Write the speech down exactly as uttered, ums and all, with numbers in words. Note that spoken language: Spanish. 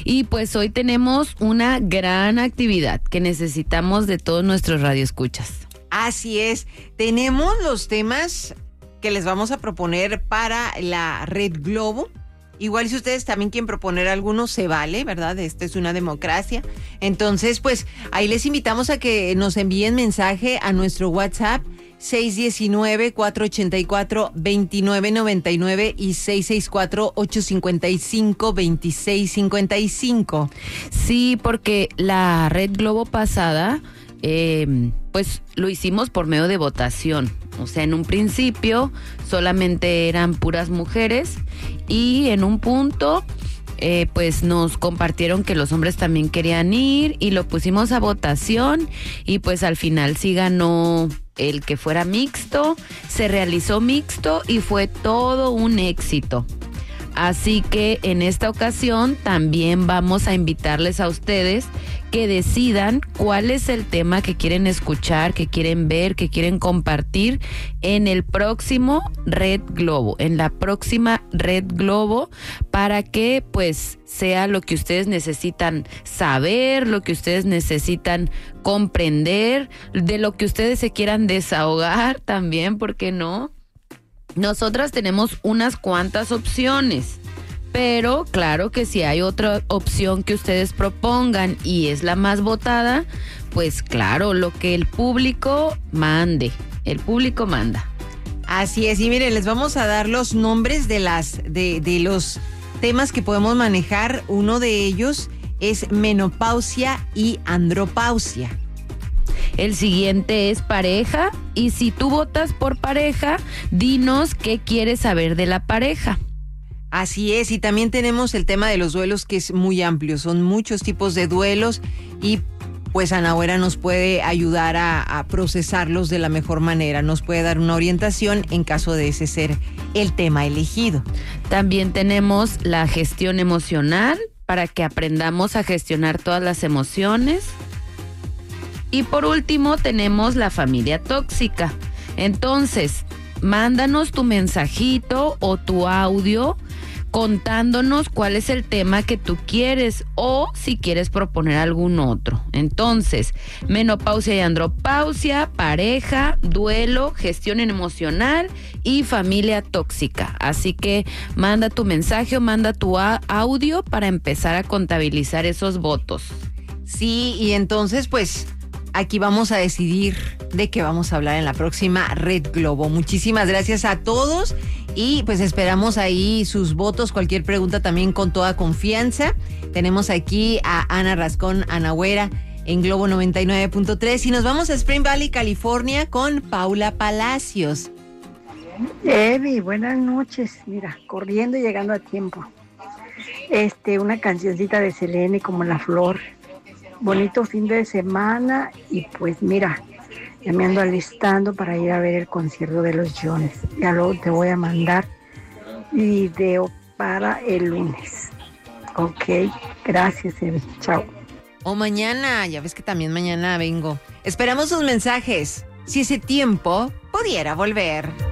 Y pues hoy tenemos una gran actividad que necesitamos de todos nuestros radioescuchas. Así es, tenemos los temas que les vamos a proponer para la Red Globo. Igual si ustedes también quieren proponer algunos, se vale, ¿verdad? Esta es una democracia. Entonces, pues ahí les invitamos a que nos envíen mensaje a nuestro WhatsApp seis uno nueve, cuatro ocho cuatro, dos nueve nueve nueve y seis seis cuatro, ocho cinco cinco, dos seis cinco cinco. Sí, porque la Red Globo pasada, eh, pues lo hicimos por medio de votación. O sea, en un principio solamente eran puras mujeres y en un punto eh, pues nos compartieron que los hombres también querían ir y lo pusimos a votación y pues al final sí ganó el que fuera mixto, se realizó mixto y fue todo un éxito. Así que en esta ocasión también vamos a invitarles a ustedes que decidan cuál es el tema que quieren escuchar, que quieren ver, que quieren compartir en el próximo Red Globo, en la próxima Red Globo, para que pues sea lo que ustedes necesitan saber, lo que ustedes necesitan comprender, de lo que ustedes se quieran desahogar también, ¿por qué no? Nosotras tenemos unas cuantas opciones, pero claro que si hay otra opción que ustedes propongan y es la más votada, pues claro, lo que el público mande, el público manda. Así es, y miren, les vamos a dar los nombres de las de, de los temas que podemos manejar. Uno de ellos es menopausia y andropausia. El siguiente es pareja, y si tú votas por pareja, dinos qué quieres saber de la pareja. Así es, y también tenemos el tema de los duelos, que es muy amplio, son muchos tipos de duelos y pues Ana Güera nos puede ayudar a, a procesarlos de la mejor manera, nos puede dar una orientación en caso de ese ser el tema elegido. También tenemos la gestión emocional, para que aprendamos a gestionar todas las emociones. Y por último tenemos la familia tóxica. Entonces, mándanos tu mensajito o tu audio contándonos cuál es el tema que tú quieres o si quieres proponer algún otro. Entonces, menopausia y andropausia, pareja, duelo, gestión emocional y familia tóxica. Así que manda tu mensaje o manda tu audio para empezar a contabilizar esos votos. Sí, y entonces pues aquí vamos a decidir de qué vamos a hablar en la próxima Red Globo. Muchísimas gracias a todos y pues esperamos ahí sus votos, cualquier pregunta también con toda confianza. Tenemos aquí a Ana Rascón, Ana Güera en Globo noventa y nueve punto tres y nos vamos a Spring Valley, California con Paula Palacios. Evi, buenas noches. Mira, corriendo y llegando a tiempo. Este, una cancioncita de Selene, Como la flor. Bonito fin de semana y pues mira, ya me ando alistando para ir a ver el concierto de los Jones. Ya luego te voy a mandar video para el lunes. Ok, gracias, Evi. Chao. O mañana, ya ves que también mañana vengo. Esperamos sus mensajes, si ese tiempo pudiera volver.